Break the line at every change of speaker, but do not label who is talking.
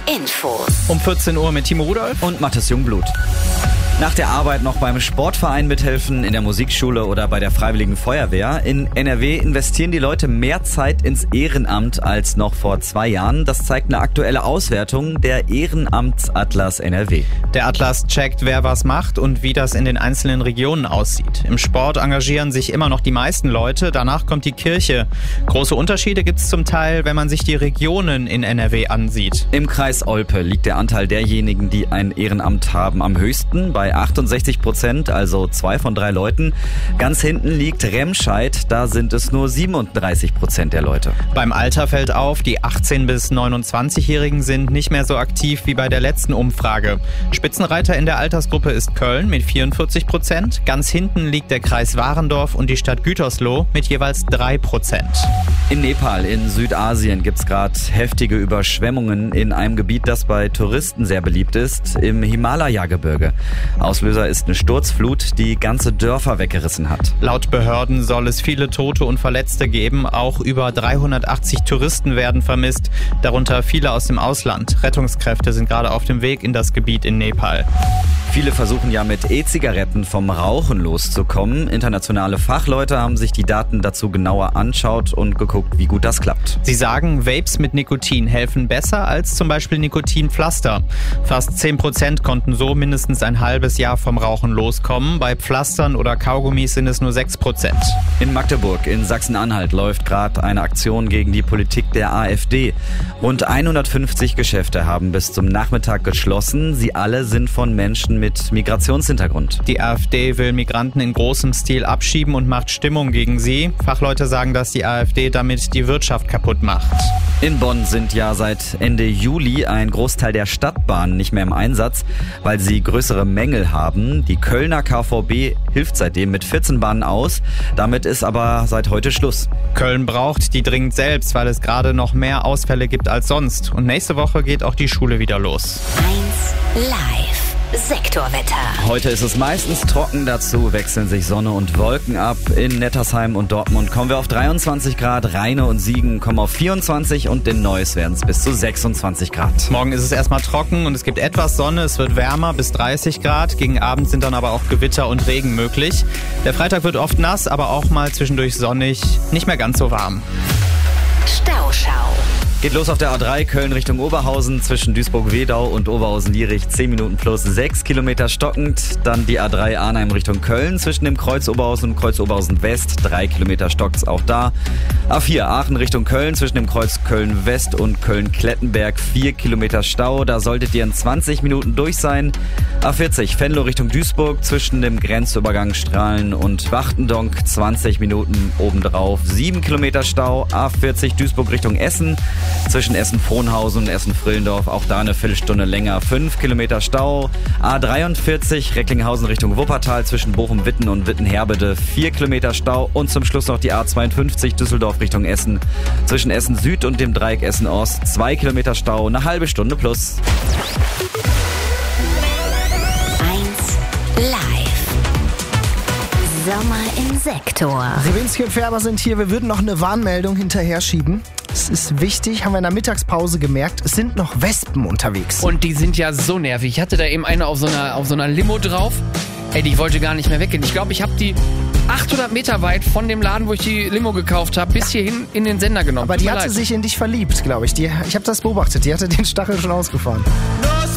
Infos.
Um 14 Uhr mit Timo Rudolph
und Mathis Jungblut. Nach der Arbeit noch beim Sportverein mithelfen, in der Musikschule oder bei der Freiwilligen Feuerwehr. In NRW investieren die Leute mehr Zeit ins Ehrenamt als noch vor 2 Jahren. Das zeigt eine aktuelle Auswertung der Ehrenamtsatlas NRW.
Der Atlas checkt, wer was macht und wie das in den einzelnen Regionen aussieht. Im Sport engagieren sich immer noch die meisten Leute, danach kommt die Kirche. Große Unterschiede gibt es zum Teil, wenn man sich die Regionen in NRW ansieht.
Im Kreis Olpe liegt der Anteil derjenigen, die ein Ehrenamt haben, am höchsten, bei 68%, also 2 von 3 Leuten. Ganz hinten liegt Remscheid, da sind es nur 37% der Leute.
Beim Alter fällt auf, die 18- bis 29-Jährigen sind nicht mehr so aktiv wie bei der letzten Umfrage. Spitzenreiter in der Altersgruppe ist Köln mit 44%. Ganz hinten liegt der Kreis Warendorf und die Stadt Gütersloh mit jeweils 3%.
In Nepal in Südasien gibt es gerade heftige Überschwemmungen in einem Gebiet, das bei Touristen sehr beliebt ist, im Himalaya-Gebirge. Auslöser ist eine Sturzflut, die ganze Dörfer weggerissen hat.
Laut Behörden soll es viele Tote und Verletzte geben. Auch über 380 Touristen werden vermisst, darunter viele aus dem Ausland. Rettungskräfte sind gerade auf dem Weg in das Gebiet in Nepal.
Viele versuchen ja mit E-Zigaretten vom Rauchen loszukommen. Internationale Fachleute haben sich die Daten dazu genauer anschaut und geguckt, wie gut das klappt.
Sie sagen, Vapes mit Nikotin helfen besser als zum Beispiel Nikotinpflaster. Fast 10% konnten so mindestens ein halbes Jahr vom Rauchen loskommen. Bei Pflastern oder Kaugummis sind es nur 6%.
In Magdeburg in Sachsen-Anhalt läuft gerade eine Aktion gegen die Politik der AfD. Rund 150 Geschäfte haben bis zum Nachmittag geschlossen. Sie alle sind von Menschen mit Migrationshintergrund.
Die AfD will Migranten in großem Stil abschieben und macht Stimmung gegen sie. Fachleute sagen, dass die AfD damit die Wirtschaft kaputt macht.
In Bonn sind ja seit Ende Juli ein Großteil der Stadtbahnen nicht mehr im Einsatz, weil sie größere Mängel haben. Die Kölner KVB hilft seitdem mit 14 Bahnen aus. Damit ist aber seit heute Schluss.
Köln braucht die dringend selbst, weil es gerade noch mehr Ausfälle gibt als sonst. Und nächste Woche geht auch die Schule wieder los.
1 Live. Sektorwetter.
Heute ist es meistens trocken, dazu wechseln sich Sonne und Wolken ab. In Nettersheim und Dortmund kommen wir auf 23 Grad, Rheine und Siegen kommen auf 24 und in Neuss werden es bis zu 26 Grad.
Morgen ist es erstmal trocken und es gibt etwas Sonne, es wird wärmer bis 30 Grad. Gegen Abend sind dann aber auch Gewitter und Regen möglich. Der Freitag wird oft nass, aber auch mal zwischendurch sonnig, nicht mehr ganz so warm.
Stauschau.
Geht los auf der A3 Köln Richtung Oberhausen zwischen Duisburg-Wedau und Oberhausen-Lierich 10 Minuten plus 6 Kilometer stockend. Dann die A3 Arnheim Richtung Köln zwischen dem Kreuz Oberhausen und Kreuz Oberhausen West 3 Kilometer stockt's auch da. A4 Aachen Richtung Köln zwischen dem Kreuz Köln West und Köln-Klettenberg 4 Kilometer Stau. Da solltet ihr in 20 Minuten durch sein. A40 Venlo Richtung Duisburg zwischen dem Grenzübergang Strahlen und Wachtendonk 20 Minuten obendrauf 7 Kilometer Stau. A40 Duisburg Richtung Essen zwischen Essen-Frohnhausen und Essen-Frillendorf, auch da eine Viertelstunde länger, 5 Kilometer Stau. A43 Recklinghausen Richtung Wuppertal zwischen Bochum-Witten und Witten-Herbede 4 Kilometer Stau und zum Schluss noch die A52 Düsseldorf Richtung Essen zwischen Essen Süd und dem Dreieck Essen Ost 2 Kilometer Stau, eine halbe Stunde plus.
1 Live. Sommer im Sektor.
Sawinski und Färber sind hier. Wir würden noch eine Warnmeldung hinterher schieben. Es ist wichtig, haben wir in der Mittagspause gemerkt, es sind noch Wespen unterwegs.
Und die sind ja so nervig. Ich hatte da eben eine auf so einer Limo drauf. Ey, die wollte gar nicht mehr weggehen. Ich glaube, ich habe die 800 Meter weit von dem Laden, wo ich die Limo gekauft habe, bis hierhin in den Sender genommen.
Aber die hatte sich in dich verliebt, glaube ich. Ich habe das beobachtet. Die hatte den Stachel schon ausgefahren.